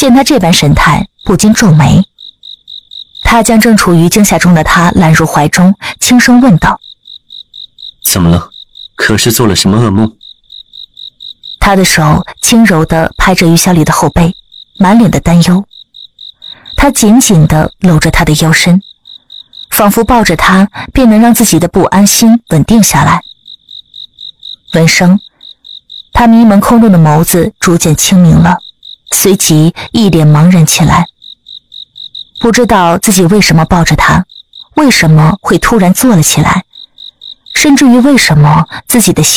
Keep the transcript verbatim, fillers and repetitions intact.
见他这般神态，不禁皱眉。他将正处于惊吓中的他揽入怀中，轻声问道： 怎么了？可是做了什么噩梦？ 他的手轻柔地拍着于小李的后背，满脸的担忧。他紧紧地搂着他的腰身，仿佛抱着他便能让自己的不安心稳定下来。闻声，他迷蒙空洞的眸子逐渐清明了，随即一脸茫然起来，不知道自己为什么抱着他，为什么会突然坐了起来，甚至于为什么自己的心